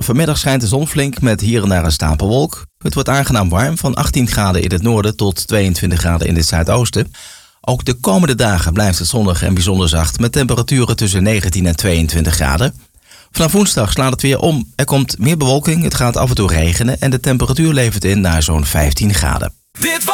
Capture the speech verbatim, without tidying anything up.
Vanmiddag schijnt de zon flink met hier en daar een stapelwolk. Het wordt aangenaam warm van achttien graden in het noorden tot tweeëntwintig graden in het zuidoosten. Ook de komende dagen blijft het zonnig en bijzonder zacht met temperaturen tussen negentien en tweeëntwintig graden. Vanaf woensdag slaat het weer om. Er komt meer bewolking, het gaat af en toe regenen en de temperatuur levert in naar zo'n vijftien graden.